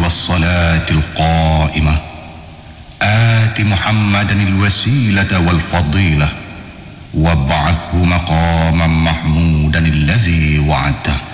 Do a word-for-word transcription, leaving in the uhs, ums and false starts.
والصلاة القائمة آت محمدا الوسيلة والفضيلة وابعثه مقاما محمودا الذي وعدته.